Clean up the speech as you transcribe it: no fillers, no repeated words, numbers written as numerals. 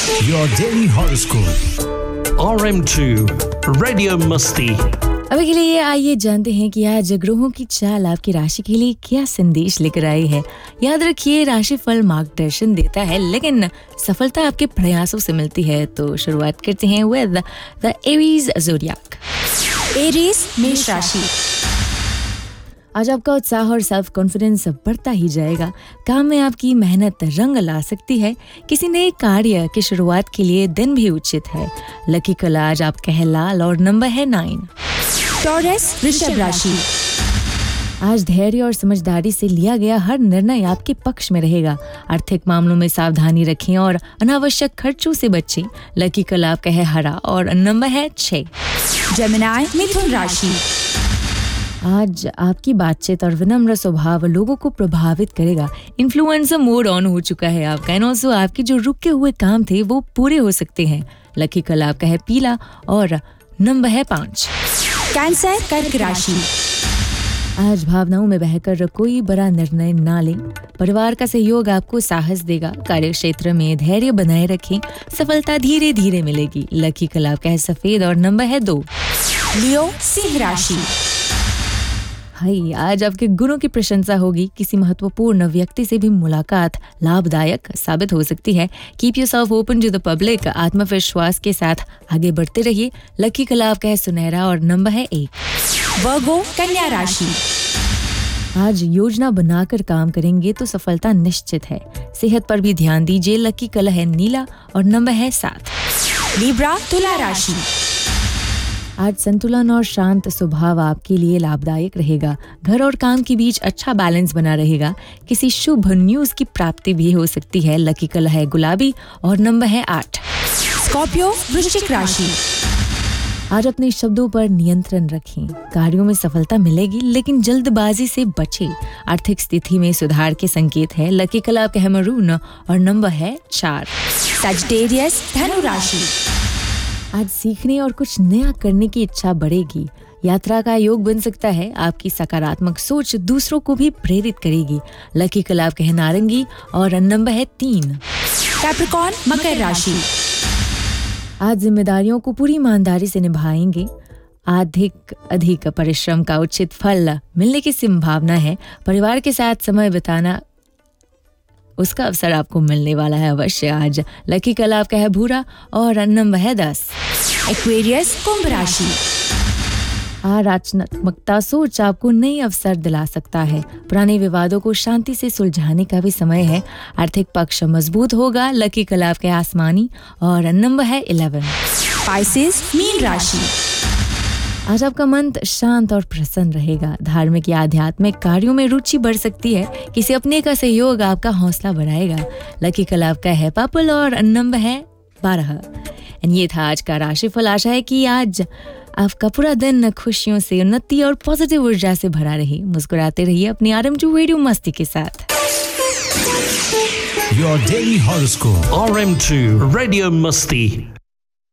Your daily horoscope. RM2 Radio Musti. अभी के लिए आइए जानते हैं कि आज ग्रहों की चाल आपकी राशि के लिए क्या संदेश लेकर आई है। याद रखिए, राशिफल मार्गदर्शन देता है लेकिन सफलता आपके प्रयासों से मिलती है। तो शुरुआत करते हैं with the Aries zodiac. Aries मेष राशि। आज आपका उत्साह और सेल्फ कॉन्फिडेंस बढ़ता ही जाएगा। काम में आपकी मेहनत रंग ला सकती है। किसी नए कार्य की शुरुआत के लिए दिन भी उचित है। लकी कलर आज आपका है लाल और नंबर है 9। टॉरस वृषभ राशि। आज धैर्य और समझदारी से लिया गया हर निर्णय आपके पक्ष में रहेगा। आर्थिक मामलों में सावधानी रखें और अनावश्यक खर्चों से बचें। लकी कलर आपका है हरा और नंबर है 6। जेमिनी मिथुन राशि। आज आपकी बातचीत और विनम्र स्वभाव लोगों को प्रभावित करेगा। इन्फ्लुएंसर मोड ऑन हो चुका है आपका। एंड ऑल्सो आपके जो रुके हुए काम थे वो पूरे हो सकते हैं। लकी कलर आपका है पीला और नंबर है 5। कैंसर कर्क राशि। आज भावनाओं में बहकर कोई बड़ा निर्णय ना लें। परिवार का सहयोग आपको साहस देगा। कार्य क्षेत्र में धैर्य बनाए रखें। सफलता धीरे धीरे मिलेगी। लकी कलर आपका है सफेद और नंबर है 2। लियो सिंह राशि। हाय, आज आपके गुणों की प्रशंसा होगी। किसी महत्वपूर्ण व्यक्ति से भी मुलाकात लाभदायक साबित हो सकती है। Keep yourself open to the public. आत्मविश्वास के साथ आगे बढ़ते रहिए। लकी कलर आपका है सुनहरा और नंबर है 1। वर्गो कन्या राशि। आज योजना बनाकर काम करेंगे तो सफलता निश्चित है। सेहत पर भी ध्यान दीजिए। लकी कलर है नीला और नंबर है 7। लिब्रा तुला राशि। आज संतुलन और शांत स्वभाव आपके लिए लाभदायक रहेगा। घर और काम के बीच अच्छा बैलेंस बना रहेगा। किसी शुभ न्यूज़ की प्राप्ति भी हो सकती है। लकी कलर है गुलाबी और नंबर है 8। स्कॉर्पियो वृश्चिक राशि। आज अपने शब्दों पर नियंत्रण रखें। कार्यों में सफलता मिलेगी लेकिन जल्दबाजी से बचें। आर्थिक स्थिति में सुधार के संकेत है। लकी कलर आपका है मरून और नंबर है 4। सजिटेरियस धनु राशि। आज सीखने और कुछ नया करने की इच्छा बढ़ेगी। यात्रा का योग बन सकता है। आपकी सकारात्मक सोच दूसरों को भी प्रेरित करेगी। लकी कलर आपका है नारंगी और नंबर है 3। कैप्रिकॉर्न मकर राशि। आज जिम्मेदारियों को पूरी ईमानदारी से निभाएंगे। अधिक परिश्रम का उचित फल मिलने की संभावना है। परिवार के साथ समय बिताना उसका अवसर आपको मिलने वाला है अवश्य आज। लकी कलर आपका है भूरा और नंबर है 10। एक्वेरियस कुंभ राशि। रचनात्मकता सोच आपको नए अवसर दिला सकता है। पुराने विवादों को शांति से सुलझाने का भी समय है। आर्थिक पक्ष मजबूत होगा। लकी कलर आपका है आसमानी और नंबर है 11। पाइसेस मीन राशि। आज आपका मन शांत और प्रसन्न रहेगा। धार्मिक या आध्यात्मिक कार्यों में रुचि बढ़ सकती है। किसी अपने का सहयोग आपका हौसला बढ़ाएगा। लकी कलर आपका है पर्पल और नंबर है 12। एंड ये था आज का राशिफल। आशा है कि आज आपका पूरा दिन खुशियों से, उन्नति और पॉजिटिव ऊर्जा से भरा रहे। मुस्कुराते रहिए अपनी RM2 रेडियो मस्ती के साथ। Your daily horoscope. RM2 Radio Musti.